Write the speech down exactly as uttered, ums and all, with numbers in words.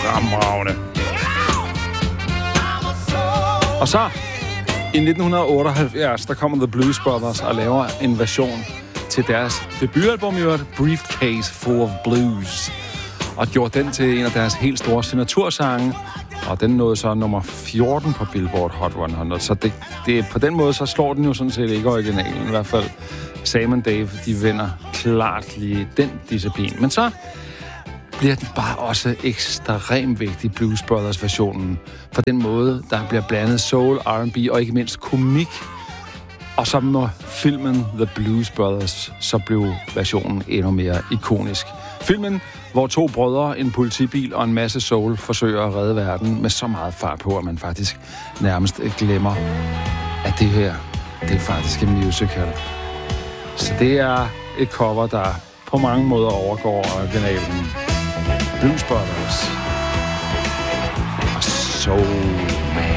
fremragende. Og så, i nitten otteoghalvfjerds, der kommer The Blues Brothers og laver en version til deres debutalbum, i øvrigt, Briefcase Full of Blues. Og gjorde den til en af deres helt store signatursange. Og den nåede så nummer fjorten på Billboard Hot hundrede. Så det, det, på den måde, så slår den jo sådan set ikke originalen. I hvert fald Sam and Dave, de vinder klart lige den disciplin. Men så bliver den bare også ekstremt vigtig, Blues Brothers-versionen. For den måde, der bliver blandet soul, R and B og ikke mindst komik. Og så må filmen The Blues Brothers, så blev versionen endnu mere ikonisk. Filmen, hvor to brødre, en politibil og en masse soul forsøger at redde verden med så meget fart på, at man faktisk nærmest glemmer, at det her, det er faktisk en musical. Så det er et cover, der på mange måder overgår originalen. Blues Brothers og soul.